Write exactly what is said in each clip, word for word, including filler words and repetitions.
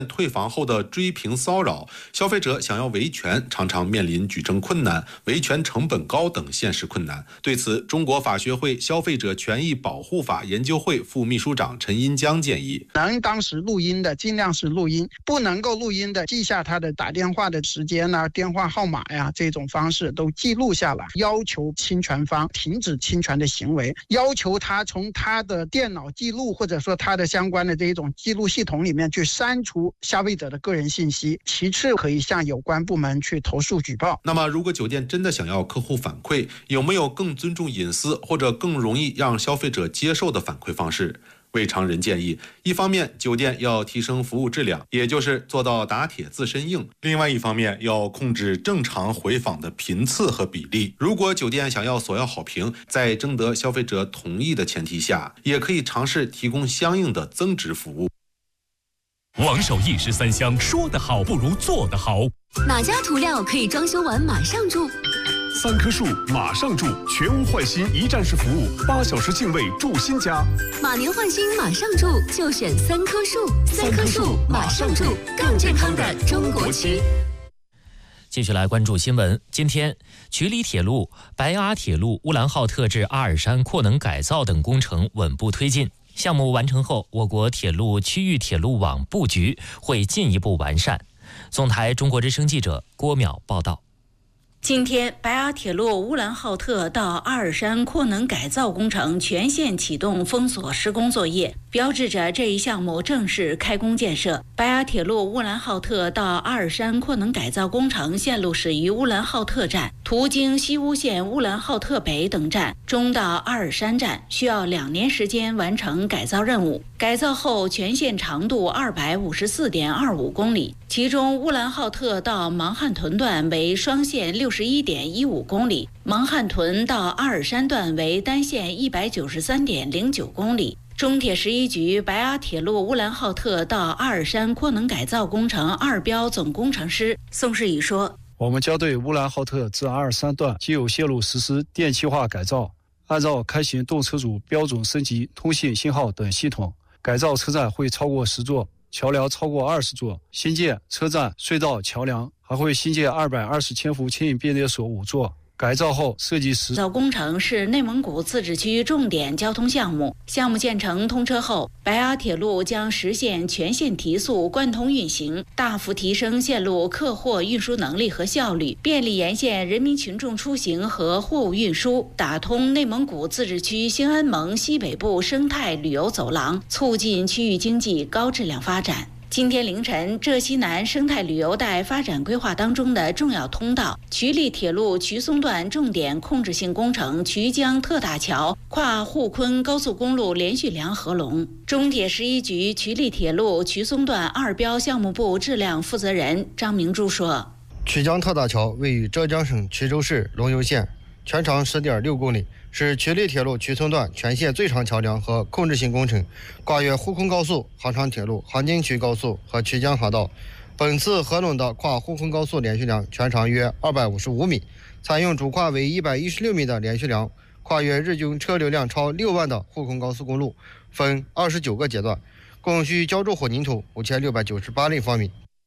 退房后的追评骚扰，消费者想要维权，常常面临举证困难、维权成本高等现实困难。对此，中国法学会消费者权益保护法研究会副秘书长陈荫江建议： 能当时录音的尽量是录音，不能够录音的记下他的打电话的时间呐、啊、电话号码呀，这种方式都记录下来，要求侵权方停止侵权的行为，要求他从他的电脑记录或者说他的相关的这种记录系统里面去删除消费者的个人信息。其次，可以向有关部门去投诉举报。 那么，如果酒店真的想要客户反馈，有没有更尊重隐私或者更容易让消费者接受的反馈方式？魏常仁建议，一方面酒店要提升服务质量，也就是做到打铁自身硬；另外一方面要控制正常回访的频次和比例。如果酒店想要索要好评，在征得消费者同意的前提下，也可以尝试提供相应的增值服务。 王守一石三香，说得好不如做得好。 哪家涂料可以装修完马上住？ 三棵树马上住，全屋换新一站式服务，八小时净位住新家。 马年换新马上住，就选三棵树。三棵树马上住，更健康的中国区。 继续来关注新闻。今天，曲里铁路、白阿铁路乌兰浩特至阿尔山扩能改造等工程稳步推进。项目完成后，我国铁路区域铁路网布局会进一步完善。总台中国之声记者郭淼报道。 今天，白阿铁路乌兰浩特到阿尔山扩能改造工程全线启动封锁施工作业，标志着这一项目正式开工建设。白阿铁路乌兰浩特到阿尔山扩能改造工程线路始于乌兰浩特站，途经西乌县乌兰浩特北等站，终到阿尔山站，需要两年时间完成改造任务。改造后，全线长度二百五十四点二五公里，其中乌兰浩特到芒汉屯段为双线六十一点一五公里，芒汉屯到阿尔山段为单线一百九十三点零九公里。中铁十一局白阿铁路乌兰浩特到阿尔山扩能改造工程二标总工程师宋世宇说：“ 我们将对乌兰浩特至阿尔山段既有线路实施电气化改造，按照开行动车组标准升级通信信号等系统。改造车站会超过十座，桥梁超过二十座，新建车站、隧道、桥梁，还会新建二百二十千伏牵引变电所五座。改造后设计时， 改造工程是内蒙古自治区重点交通项目。项目建成通车后，白阿铁路将实现全线提速贯通运行，大幅提升线路客货运输能力和效率，便利沿线人民群众出行和货物运输，打通内蒙古自治区兴安盟西北部生态旅游走廊，促进区域经济高质量发展。今天凌晨，浙西南生态旅游带发展规划当中的重要通道曲里铁路曲松段重点控制性工程曲江特大桥跨沪昆高速公路连续梁合龙。中铁十一局曲里铁路曲松段二标项目部质量负责人张明珠说：“ 曲江特大桥位于浙江省衢州市龙游县，全长 十点六公里。是曲里铁路曲松段全线最长桥梁和控制性工程，跨越沪昆高速、杭长铁路、杭津区高速和曲江河道。本次合拢的跨沪昆高速连续梁全长约二百五十五米，采用主跨为一百一十六米的连续梁，跨越日均车流量超六万的沪昆高速公路，分二十九个阶段，共需浇筑混凝土五千六百九十八立方米。”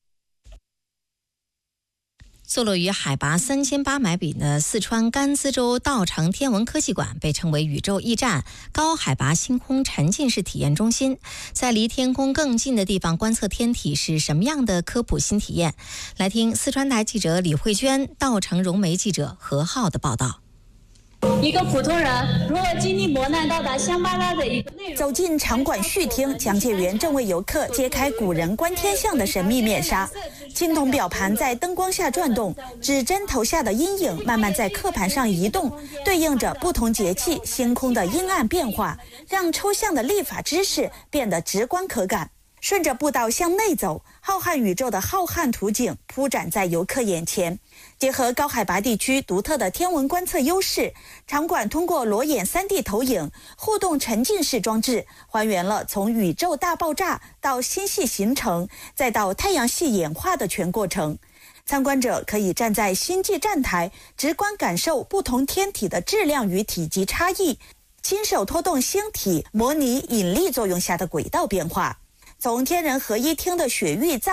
坐落于海拔三千八百米的四川甘孜州道成天文科技馆被称为宇宙驿站、高海拔星空沉浸式体验中心。在离天空更近的地方观测天体是什么样的科普新体验？来听四川台记者李慧娟、道成融媒记者何浩的报道。 一个普通人如何经历磨难到达香巴拉的一个内容。 走进场馆续听，讲解员正为游客揭开古人观天象的神秘面纱。青铜表盘在灯光下转动，指针头下的阴影慢慢在刻盘上移动，对应着不同节气星空的阴暗变化，让抽象的历法知识变得直观可感。顺着步道向内走，浩瀚宇宙的浩瀚图景铺展在游客眼前。结合高海拔地区独特的天文观测优势，场馆通过裸眼 三 D 投影、互动沉浸式装置，还原了从宇宙大爆炸到星系形成，再到太阳系演化的全过程。参观者可以站在星际站台，直观感受不同天体的质量与体积差异，亲手拖动星体，模拟引力作用下的轨道变化。 从天人合一厅的雪域藏